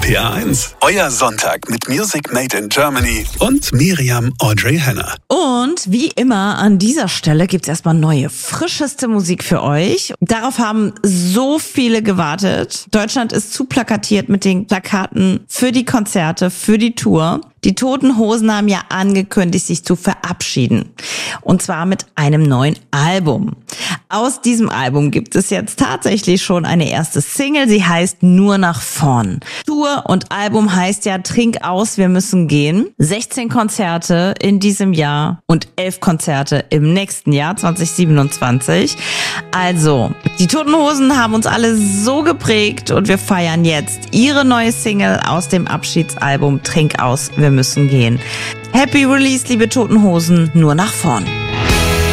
RPA1, euer Sonntag mit Music Made in Germany und Miriam Audrey Henner. Und wie immer an dieser Stelle gibt's erstmal neue, frischeste Musik für euch. Darauf haben so viele gewartet. Deutschland ist zu plakatiert mit den Plakaten für die Konzerte, für die Tour. Die Toten Hosen haben ja angekündigt, sich zu verabschieden. Und zwar mit einem neuen Album. Aus diesem Album gibt es jetzt tatsächlich schon eine erste Single. Sie heißt Nur nach vorn. Tour und Album heißt ja Trink aus, wir müssen gehen. 16 Konzerte in diesem Jahr und 11 Konzerte im nächsten Jahr, 2027. Also, die Toten Hosen haben uns alle so geprägt und wir feiern jetzt ihre neue Single aus dem Abschiedsalbum Trink aus, wir müssen gehen. Happy Release, liebe Toten Hosen, nur nach vorn.